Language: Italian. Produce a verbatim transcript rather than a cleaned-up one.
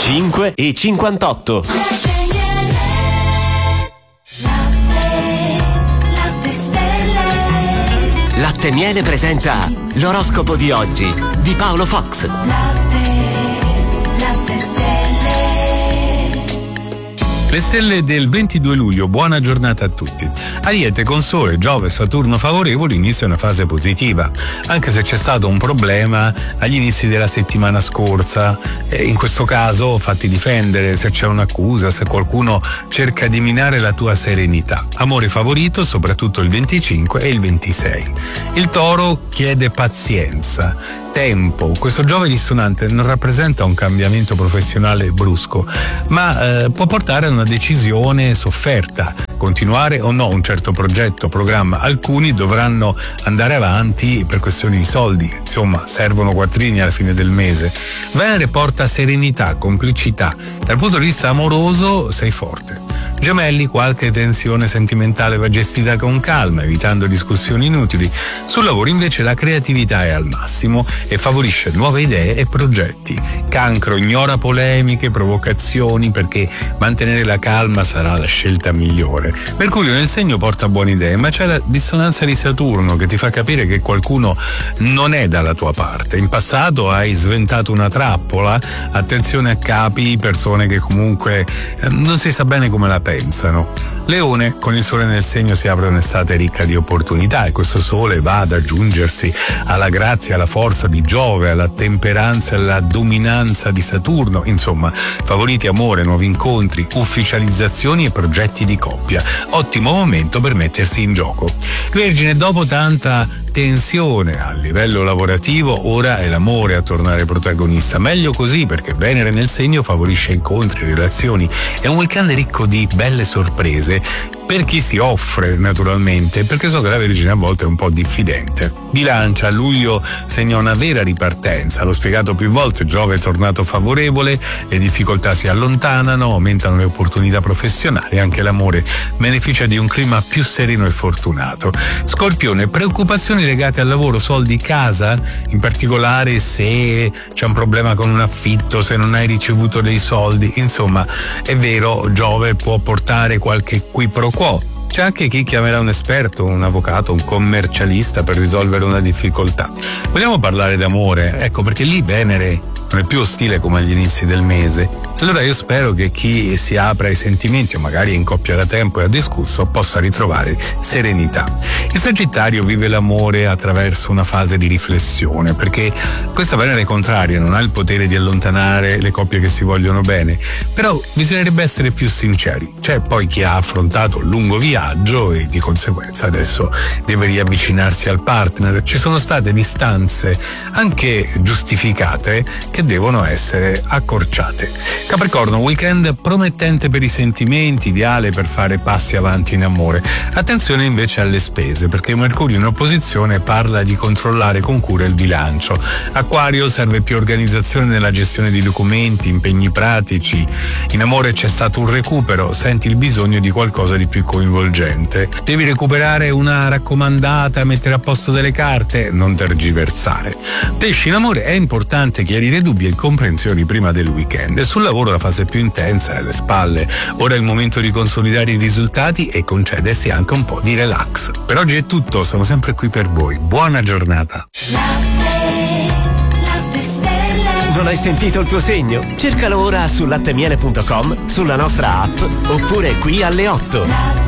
cinque e cinquantotto. Latte Miele presenta l'oroscopo di oggi di Paolo Fox. Latte, latte stelle. Le stelle del ventidue luglio, buona giornata a tutti. Ariete, con Sole, Giove e Saturno favorevoli inizia una fase positiva, anche se c'è stato un problema agli inizi della settimana scorsa. E in questo caso fatti difendere se c'è un'accusa, se qualcuno cerca di minare la tua serenità. Amore favorito, soprattutto il venticinque e il ventisei. Il Toro chiede pazienza, tempo. Questo Giove dissonante non rappresenta un cambiamento professionale brusco, ma eh, può portare a una decisione sofferta. Continuare o no un certo progetto, programma. Alcuni dovranno andare avanti per questioni di soldi, insomma servono quattrini alla fine del mese. Venere porta serenità, complicità. Dal punto di vista amoroso sei forte. Gemelli, qualche tensione sentimentale va gestita con calma, evitando discussioni inutili. Sul lavoro invece la creatività è al massimo e favorisce nuove idee e progetti. Cancro, ignora polemiche, provocazioni, perché mantenere la calma sarà la scelta migliore. Mercurio nel segno porta buone idee, ma c'è la dissonanza di Saturno che ti fa capire che qualcuno non è dalla tua parte. In passato hai sventato una trappola, attenzione a capi, persone che comunque eh, non si sa bene come la pensano. Leone, con il Sole nel segno si apre un'estate ricca di opportunità e questo Sole va ad aggiungersi alla grazia, alla forza di Giove, alla temperanza e alla dominanza di Saturno. Insomma, favoriti amore, nuovi incontri, ufficializzazioni e progetti di coppia. Ottimo momento per mettersi in gioco. Vergine, dopo tanta tensione a livello lavorativo, ora è l'amore a tornare protagonista. Meglio così, perché Venere nel segno favorisce incontri, relazioni. È un weekend ricco di belle sorprese per chi si offre, naturalmente, perché so che la Vergine a volte è un po' diffidente. Bilancia, a luglio segna una vera ripartenza. L'ho spiegato più volte, Giove è tornato favorevole, le difficoltà si allontanano, aumentano le opportunità professionali, anche l'amore beneficia di un clima più sereno e fortunato. Scorpione, preoccupazioni legate al lavoro, soldi, casa, in particolare se c'è un problema con un affitto, se non hai ricevuto dei soldi. Insomma, è vero, Giove può portare qualche qui pro quo. C'è anche chi chiamerà un esperto, un avvocato, un commercialista per risolvere una difficoltà. Vogliamo parlare d'amore? Ecco, perché lì Venere non è più ostile come agli inizi del mese. Allora io spero che chi si apre ai sentimenti o magari è in coppia da tempo e ha discusso possa ritrovare serenità. Il Sagittario vive l'amore attraverso una fase di riflessione, perché questa Venere contraria non ha il potere di allontanare le coppie che si vogliono bene, però bisognerebbe essere più sinceri. C'è poi chi ha affrontato un lungo viaggio e di conseguenza adesso deve riavvicinarsi al partner. Ci sono state distanze anche giustificate che devono essere accorciate. Capricorno, weekend promettente per i sentimenti, ideale per fare passi avanti in amore. Attenzione invece alle spese, perché Mercurio in opposizione parla di controllare con cura il bilancio. Acquario, serve più organizzazione nella gestione di documenti, impegni pratici. In amore c'è stato un recupero, senti il bisogno di qualcosa di più coinvolgente. Devi recuperare una raccomandata, mettere a posto delle carte, non tergiversare. Pesci, in amore è importante chiarire dubbi e incomprensioni prima del weekend. Sul lavoro la fase più intensa è alle spalle. Ora è il momento di consolidare i risultati e concedersi anche un po' di relax. Per oggi è tutto, sono sempre qui per voi. Buona giornata. Non hai sentito il tuo segno? Cercalo ora su lattemiele punto com, sulla nostra app oppure qui alle otto.